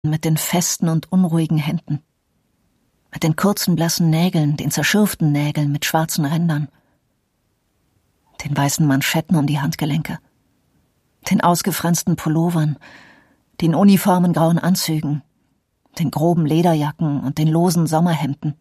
mit den festen und unruhigen Händen, mit den kurzen blassen Nägeln, den zerschürften Nägeln mit schwarzen Rändern, den weißen Manschetten um die Handgelenke, den ausgefransten Pullovern, den uniformen grauen Anzügen, den groben Lederjacken und den losen Sommerhemden.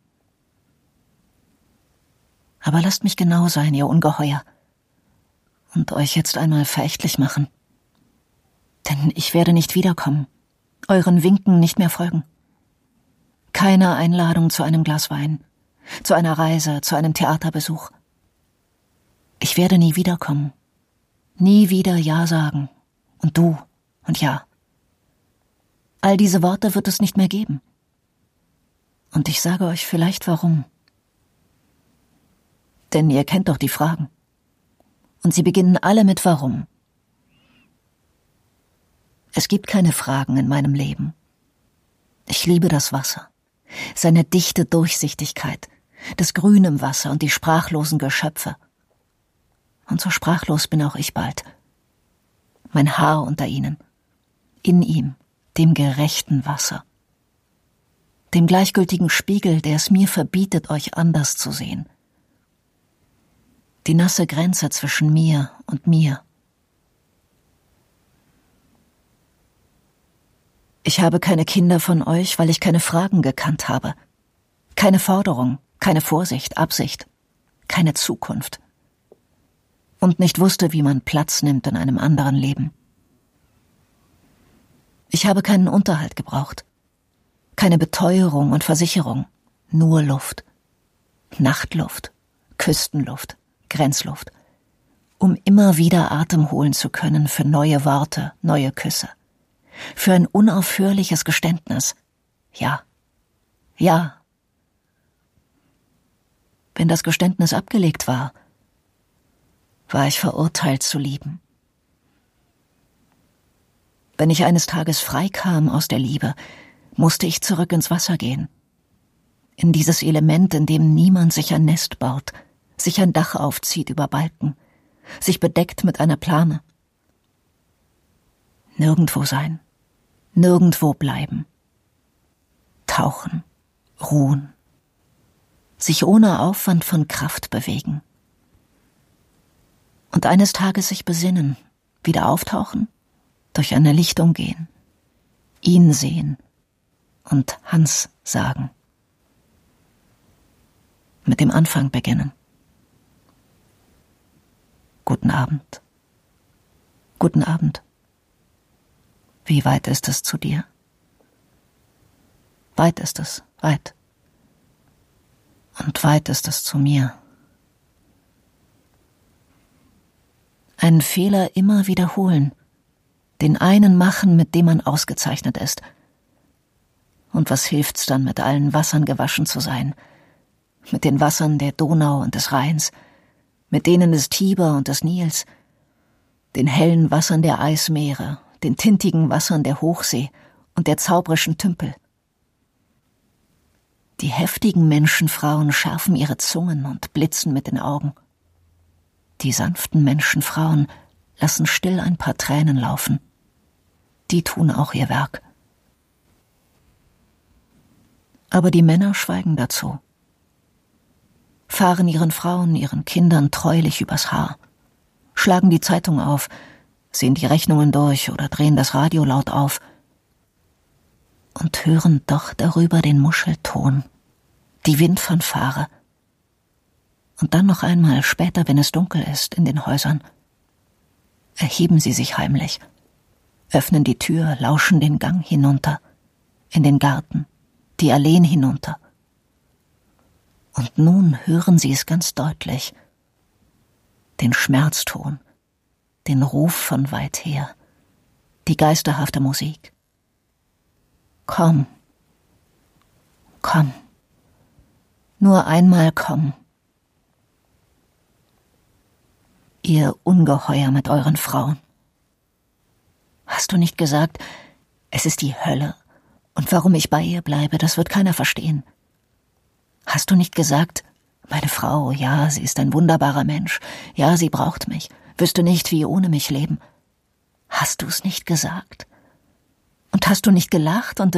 Aber lasst mich genau sein, ihr Ungeheuer, und euch jetzt einmal verächtlich machen. Denn ich werde nicht wiederkommen, euren Winken nicht mehr folgen. Keine Einladung zu einem Glas Wein, zu einer Reise, zu einem Theaterbesuch. Ich werde nie wiederkommen, nie wieder Ja sagen und du und ja. All diese Worte wird es nicht mehr geben. Und ich sage euch vielleicht warum. Denn ihr kennt doch die Fragen. Und sie beginnen alle mit Warum. Es gibt keine Fragen in meinem Leben. Ich liebe das Wasser, seine dichte Durchsichtigkeit, das Grün im Wasser und die sprachlosen Geschöpfe. Und so sprachlos bin auch ich bald. Mein Haar unter ihnen, in ihm, dem gerechten Wasser. Dem gleichgültigen Spiegel, der es mir verbietet, euch anders zu sehen. Die nasse Grenze zwischen mir und mir. Ich habe keine Kinder von euch, weil ich keine Fragen gekannt habe. Keine Forderung, keine Vorsicht, Absicht, keine Zukunft. Und nicht wusste, wie man Platz nimmt in einem anderen Leben. Ich habe keinen Unterhalt gebraucht. Keine Beteuerung und Versicherung, nur Luft. Nachtluft, Küstenluft, Grenzluft, um immer wieder Atem holen zu können für neue Worte, neue Küsse, für ein unaufhörliches Geständnis. Ja, ja. Wenn das Geständnis abgelegt war, war ich verurteilt zu lieben. Wenn ich eines Tages frei kam aus der Liebe, musste ich zurück ins Wasser gehen. In dieses Element, in dem niemand sich ein Nest baut, sich ein Dach aufzieht über Balken, sich bedeckt mit einer Plane. Nirgendwo sein, nirgendwo bleiben. Tauchen, ruhen, sich ohne Aufwand von Kraft bewegen. Und eines Tages sich besinnen, wieder auftauchen, durch eine Lichtung gehen, ihn sehen und Hans sagen. Mit dem Anfang beginnen. Guten Abend. Guten Abend. Wie weit ist es zu dir? Weit ist es, weit. Und weit ist es zu mir. Einen Fehler immer wiederholen, den einen machen, mit dem man ausgezeichnet ist. Und was hilft's dann, mit allen Wassern gewaschen zu sein? Mit den Wassern der Donau und des Rheins, mit denen des Tiber und des Nils, den hellen Wassern der Eismeere, den tintigen Wassern der Hochsee und der zauberischen Tümpel. Die heftigen Menschenfrauen schärfen ihre Zungen und blitzen mit den Augen. Die sanften Menschenfrauen lassen still ein paar Tränen laufen. Die tun auch ihr Werk. Aber die Männer schweigen dazu, fahren ihren Frauen, ihren Kindern treulich übers Haar, schlagen die Zeitung auf, sehen die Rechnungen durch oder drehen das Radio laut auf und hören doch darüber den Muschelton, die Windfanfare. Und dann noch einmal später, wenn es dunkel ist, in den Häusern, erheben sie sich heimlich, öffnen die Tür, lauschen den Gang hinunter, in den Garten, die Alleen hinunter. Und nun hören sie es ganz deutlich, den Schmerzton, den Ruf von weit her, die geisterhafte Musik. Komm, komm, nur einmal komm. Ihr Ungeheuer mit euren Frauen. Hast du nicht gesagt, es ist die Hölle, und warum ich bei ihr bleibe, das wird keiner verstehen? Hast du nicht gesagt, meine Frau, ja, sie ist ein wunderbarer Mensch, ja, sie braucht mich, wüsste nicht, wie ohne mich leben. Hast du es nicht gesagt? Und hast du nicht gelacht und